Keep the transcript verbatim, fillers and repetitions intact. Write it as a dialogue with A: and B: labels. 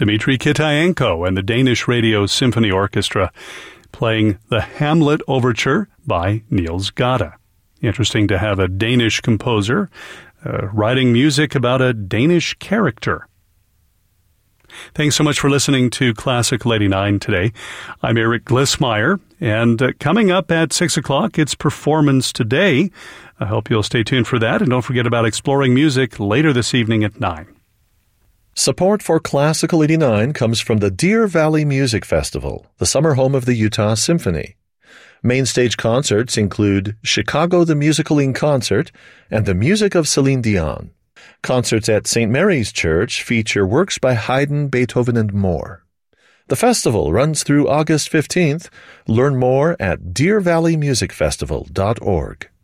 A: Dmitry Kitayenko and the Danish Radio Symphony Orchestra playing the Hamlet Overture by Niels Gade. Interesting to have a Danish composer uh, writing music about a Danish character. Thanks so much for listening to Classical eighty-nine today. I'm Eric Glissmeyer, and uh, coming up at six o'clock, it's Performance Today. I hope you'll stay tuned for that, and don't forget about Exploring Music later this evening at nine.
B: Support for Classical eighty-nine comes from the Deer Valley Music Festival, the summer home of the Utah Symphony. Main stage concerts include Chicago the Musical in Concert and the music of Celine Dion. Concerts at Saint Mary's Church feature works by Haydn, Beethoven, and more. The festival runs through August fifteenth. Learn more at deer valley music festival dot org.